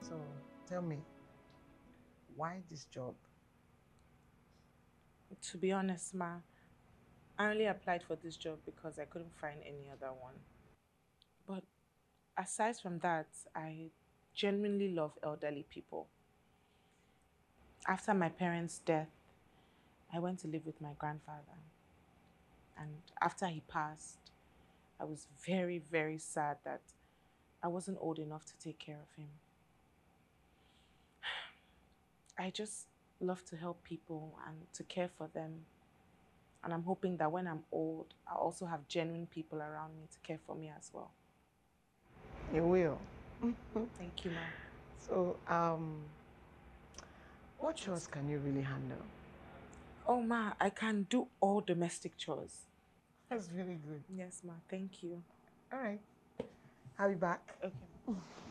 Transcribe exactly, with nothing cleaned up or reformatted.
So tell me, why this job? To be honest, ma, I only applied for this job because I couldn't find any other one. But aside from that, I genuinely love elderly people. After my parents' death, I went to live with my grandfather. And after he passed, I was very, very sad that I wasn't old enough to take care of him. I just love to help people and to care for them. And I'm hoping that when I'm old, I'll also have genuine people around me to care for me as well. You will. Thank you, ma'am. So, um, what chores can you really handle? Oh, ma, I can do all domestic chores. That's really good. Yes, ma. Thank you. All right, I'll be back. Okay, ma.